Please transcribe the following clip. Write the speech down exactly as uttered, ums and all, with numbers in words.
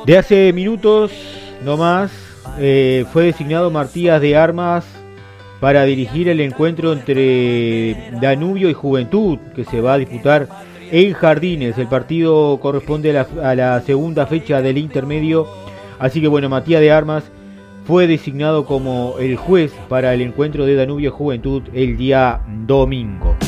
De hace minutos nomás eh, fue designado Matías de Armas para dirigir el encuentro entre Danubio y Juventud, que se va a disputar en Jardines. El partido corresponde a la, a la segunda fecha del intermedio, así que bueno, Matías de Armas fue designado como el juez para el encuentro de Danubio y Juventud el día domingo.